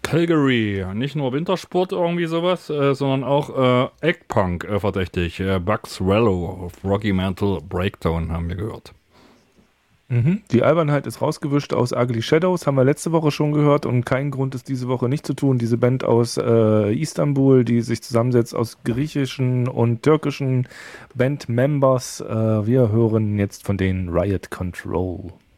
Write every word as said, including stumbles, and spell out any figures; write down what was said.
Calgary, nicht nur Wintersport irgendwie sowas, äh, sondern auch äh, Eggpunk äh, verdächtig. Äh, Buck Swallow auf Rocky Mantle Breakdown haben wir gehört. Mhm. Die Albernheit ist rausgewischt aus Ugly Shadows, haben wir letzte Woche schon gehört und kein Grund ist diese Woche nicht zu tun. Diese Band aus äh, Istanbul, die sich zusammensetzt aus griechischen und türkischen Bandmembers. Äh, wir hören jetzt von denen Riot Control.